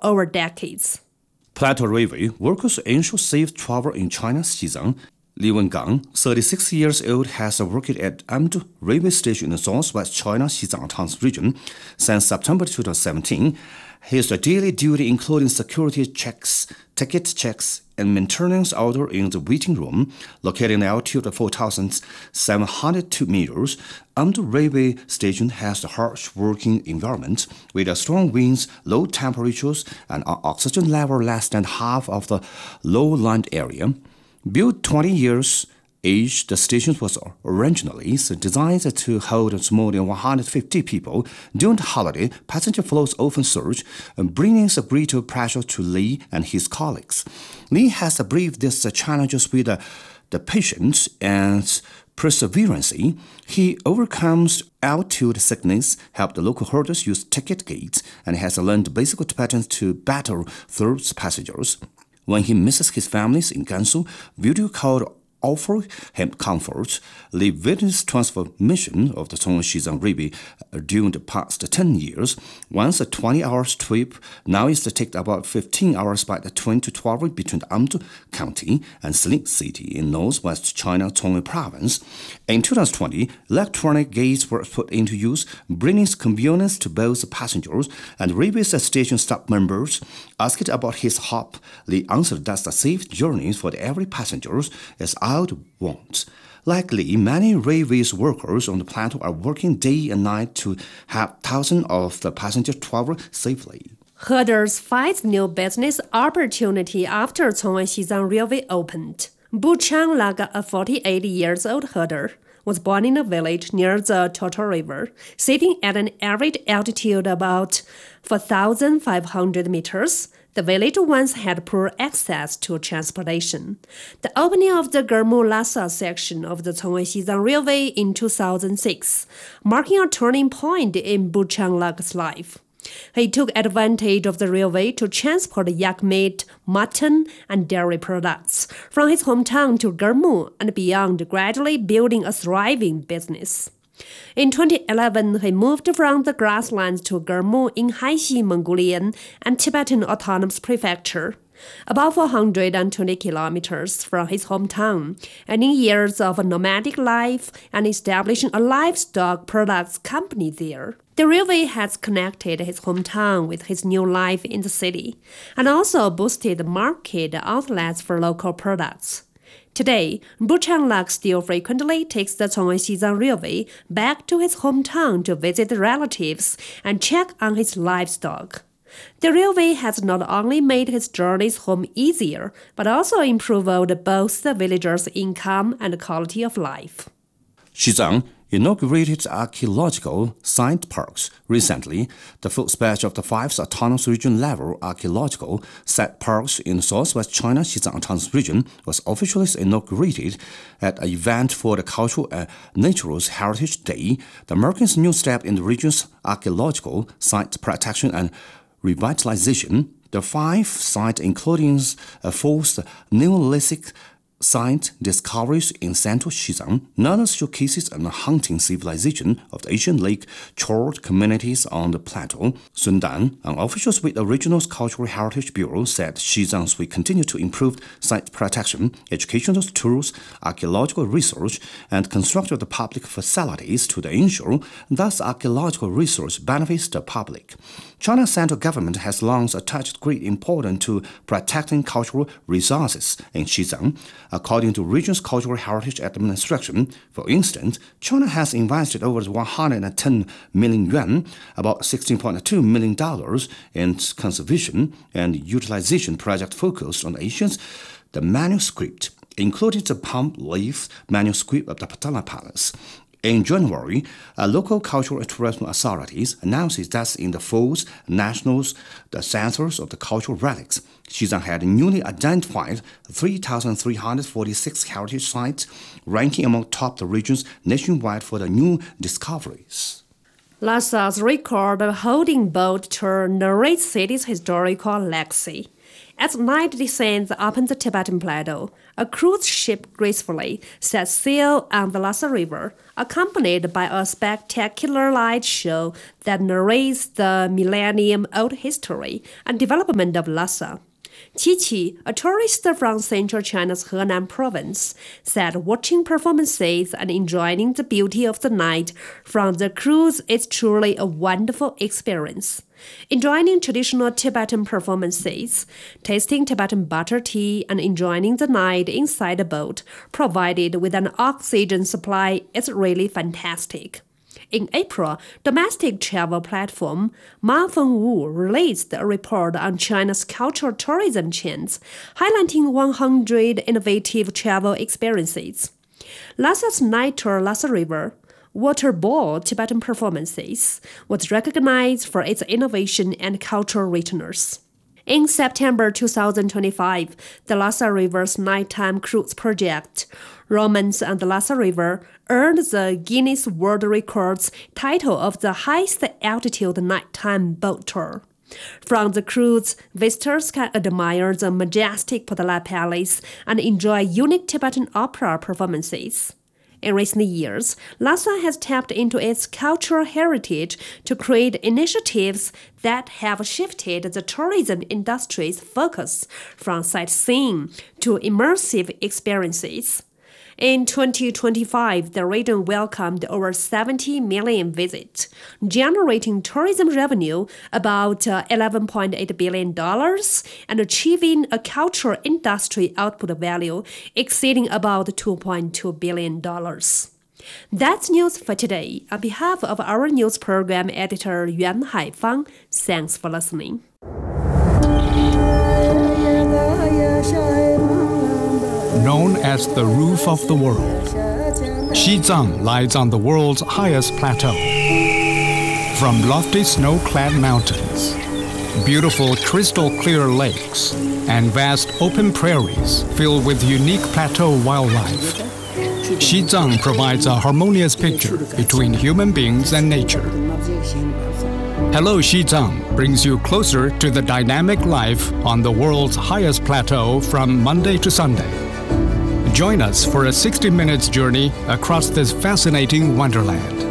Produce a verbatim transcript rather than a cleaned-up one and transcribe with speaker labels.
Speaker 1: over decades.
Speaker 2: Plateau Railway workers ensure safe travel in China's Xizang. Li Wengang, thirty-six years old, has worked at Amdu Railway Station in southwest China, Xizang Autonomous Region since September twenty seventeen. His daily duty including security checks, ticket checks, and maintenance order in the waiting room, located in altitude of four thousand seven hundred two meters. Amdu Railway Station has a harsh working environment with strong winds, low temperatures, and an oxygen level less than half of the low-lying area. Built twenty years age, the station was originally designed to hold more than one hundred fifty people. During the holiday, passenger flows often surge, bringing a greater pressure to Li and his colleagues. Li has braved these challenges with the, the patience and perseverance. He overcomes altitude sickness, helped the local herders use ticket gates, and has learned basic patterns to battle through passengers. When he misses his families in Gansu, video call offer him comfort. Li witnessed transformation of the Chongwei Xizang Railway during the past ten years. Once a twenty-hour trip, now is to take about fifteen hours by the train to travel between Amdu County and Sling City in northwest China, Chongwei Province. In twenty twenty, electronic gates were put into use, bringing convenience to both passengers and railway station staff members. Asked about his hope, Li answered that the safe journey for every passenger is our want. Likely, many railways workers on the plateau are working day and night to have thousands of the passengers travel safely.
Speaker 1: Herders find new business opportunity after Chongwei Xizang Railway opened. Bu Changlak, a forty-eight years old herder, was born in a village near the Toto River, sitting at an average altitude about four thousand five hundred meters. The village once had poor access to transportation. The opening of the Germu-Lhasa section of the Chongwei Xizang Railway in two thousand six, marking a turning point in Bu Changlak's life. He took advantage of the railway to transport yak meat, mutton, and dairy products from his hometown to Germu and beyond, gradually building a thriving business. In twenty eleven, he moved from the grasslands to Germu in Haixi Mongolian and Tibetan Autonomous Prefecture, about four hundred twenty kilometers from his hometown, ending years of a nomadic life and establishing a livestock products company there. The railway has connected his hometown with his new life in the city, and also boosted market outlets for local products. Today, Bu Changlak still frequently takes the Chongwei Xizang Railway back to his hometown to visit relatives and check on his livestock. The railway has not only made his journeys home easier, but also improved both the villagers' income and quality of life.
Speaker 2: Xizang inaugurated archaeological science parks recently. The first batch of the five autonomous region-level archaeological site parks in southwest China, Xizang Autonomous Region, was officially inaugurated at an event for the Cultural and Natural Heritage Day. The marking new step in the region's archaeological site protection and revitalization. The five sites, including a fourth Neolithic site discoveries in central Xizang, another showcases a hunting civilization of the Asian Lake Chord communities on the plateau. Sun Dan, an official with the regional Cultural Heritage Bureau, said Xizang will continue to improve site protection, educational tools, archaeological research, and construct of the public facilities to ensure that archaeological research benefits the public. China's central government has long attached great importance to protecting cultural resources in Xizang. According to region's Cultural Heritage Administration, for instance, China has invested over one hundred ten million yuan, about sixteen point two million dollars, in conservation and utilization project focused on Asians. The manuscript included the palm leaf manuscript of the Patala Palace. In January, a local cultural tourism authorities announced that in the fourth nationals, the census of the cultural relics, Xizang had newly identified three thousand three hundred forty-six heritage sites, ranking among top the regions nationwide for the new discoveries.
Speaker 1: Lhasa's record holding boat tour narrates city's historical legacy. As night descends upon the Tibetan Plateau, a cruise ship gracefully sets sail on the Lhasa River, accompanied by a spectacular light show that narrates the millennium-old history and development of Lhasa. Qiqi, a tourist from central China's Henan province, said watching performances and enjoying the beauty of the night from the cruise is truly a wonderful experience. Enjoying traditional Tibetan performances, tasting Tibetan butter tea, and enjoying the night inside a boat provided with an oxygen supply is really fantastic. In April, domestic travel platform Ma Fengwu released a report on China's cultural tourism trends, highlighting one hundred innovative travel experiences. Lhasa's night tour Lhasa River, Water Ball Tibetan performances, was recognized for its innovation and cultural richness. In September two thousand twenty-five, the Lhasa River's nighttime cruise project, Romance on the Lhasa River, earned the Guinness World Records title of the highest altitude nighttime boat tour. From the cruise, visitors can admire the majestic Potala Palace and enjoy unique Tibetan opera performances. In recent years, Lhasa has tapped into its cultural heritage to create initiatives that have shifted the tourism industry's focus from sightseeing to immersive experiences. In twenty twenty-five, the region welcomed over seventy million visits, generating tourism revenue about eleven point eight billion dollars and achieving a cultural industry output value exceeding about two point two billion dollars. That's news for today. On behalf of our news program editor Yuan Haifang, thanks for listening.
Speaker 3: Known as the roof of the world, Xizang lies on the world's highest plateau. From lofty snow-clad mountains, beautiful crystal-clear lakes, and vast open prairies filled with unique plateau wildlife, Xizang provides a harmonious picture between human beings and nature. Hello Xizang brings you closer to the dynamic life on the world's highest plateau from Monday to Sunday. Join us for a sixty minutes journey across this fascinating wonderland.